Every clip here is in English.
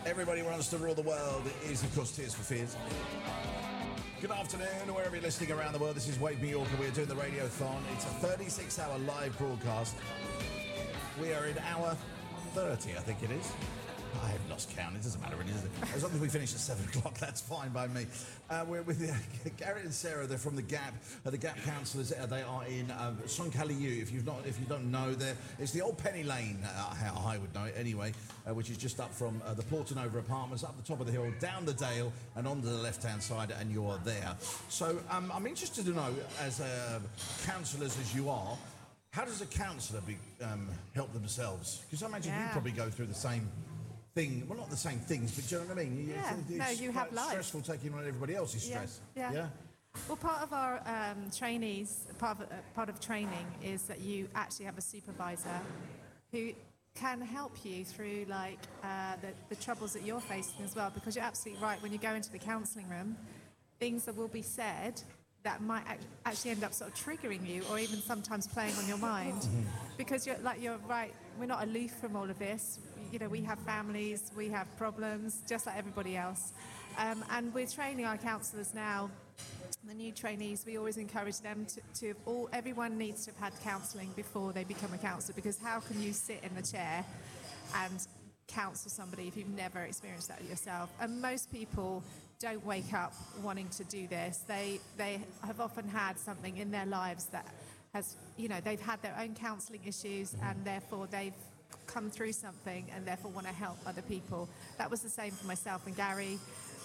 Everybody Wants to Rule the World is, of course, Tears for Fears. Good afternoon, wherever you're listening around the world. This is Wave New York, and we're doing the Radiothon. It's a 36-hour live broadcast. We are in hour 30, I think it is. I have lost count. It doesn't matter, really, does it? As long as we finish at 7 o'clock, that's fine by me. We're with Garrett and Sarah. They're from the Gap. The Gap counsellors. They are in Saint-Calieu. If you don't know, it's the old Penny Lane. How I would know it anyway, which is just up from the Portanova Apartments, up the top of the hill, down the Dale, and onto the left-hand side, and you are there. So I'm interested to know, as counsellors as you are, how does a counsellor help themselves? Because I imagine you probably go through the same thing. Well, not the same things, but do you know what I mean? You have life. Stressful taking on everybody else's stress. Yeah. Well, part of our trainees, part of training is that you actually have a supervisor who can help you through the troubles that you're facing as well. Because you're absolutely right. When you go into the counselling room, things that will be said that might actually end up sort of triggering you, or even sometimes playing on your mind. Because you're right, we're not aloof from all of this. You know, we have families, we have problems, just like everybody else. And we're training our counsellors now. The new trainees, we always encourage them everyone needs to have had counselling before they become a counsellor, because how can you sit in the chair and counsel somebody if you've never experienced that yourself? And most people don't wake up wanting to do this. They have often had something in their lives that has, they've had their own counselling issues, and therefore they've come through something and therefore want to help other people. That was the same for myself and Gary.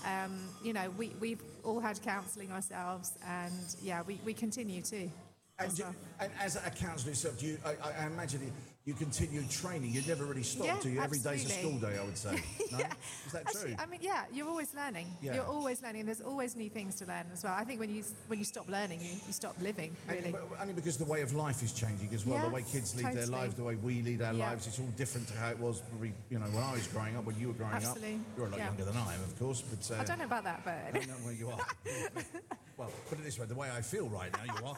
We've all had counselling ourselves, and we continue to. And as a counsellor yourself, I imagine you continue training. You never really stop, do you? Every day's a school day, I would say. No? Is that true? I mean, you're always learning. Yeah. You're always learning. There's always new things to learn as well. I think when you stop learning, you stop living, really. Only because the way of life is changing as well. Yes, the way kids lead their lives, the way we lead our lives, it's all different to how it was probably, when I was growing up, when you were growing up. You're a lot younger than I am, of course. But I don't know about that, but... I don't know where you are. Well, put it this way, the way I feel right now, you are.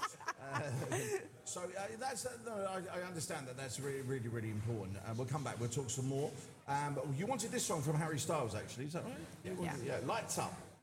I understand that's really, really, really important. We'll come back, we'll talk some more. You wanted this song from Harry Styles, actually, is that right? Yeah. Lights Up.